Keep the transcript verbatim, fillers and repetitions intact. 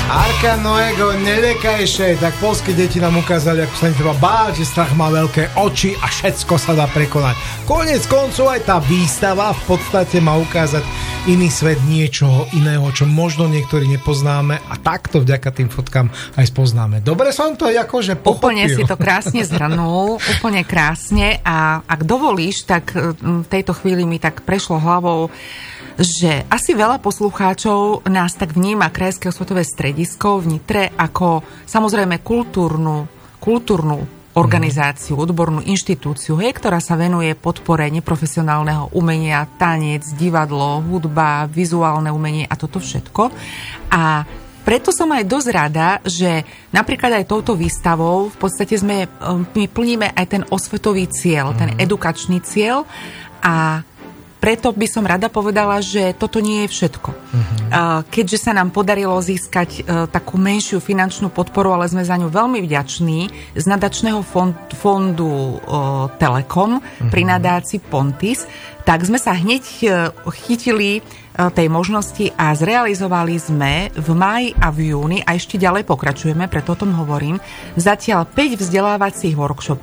Arka Noego, nedekajšie, tak polské deti nám ukázali, ako sa netreba báť, že strach má veľké oči a všetko sa dá prekonať. Koniec koncov aj tá výstava v podstate má ukázať iný svet, niečoho iného, čo možno niektorí nepoznáme a takto vďaka tým fotkám aj spoznáme. Dobre som to akože pochopil. Úplne si to krásne zhrnul, úplne krásne a ak dovolíš, tak v tejto chvíli mi tak prešlo hlavou, že asi veľa poslucháčov nás tak vníma Krajské osvetové stredisko v Nitre ako samozrejme kultúrnu, kultúrnu organizáciu, odbornú inštitúciu, hej, ktorá sa venuje podpore neprofesionálneho umenia, tanec, divadlo, hudba, vizuálne umenie a toto všetko. A preto som aj dosť rada, že napríklad aj touto výstavou v podstate sme, my plníme aj ten osvetový cieľ, ten edukačný cieľ a preto by som rada povedala, že toto nie je všetko. Uh-huh. Keďže sa nám podarilo získať uh, takú menšiu finančnú podporu, ale sme za ňu veľmi vďační, z nadačného fond, fondu uh, Telekom uh-huh. pri nadácii Pontis, tak sme sa hneď uh, chytili uh, tej možnosti a zrealizovali sme v máji a v júni, a ešte ďalej pokračujeme, preto o tom hovorím, zatiaľ päť vzdelávacích workshopov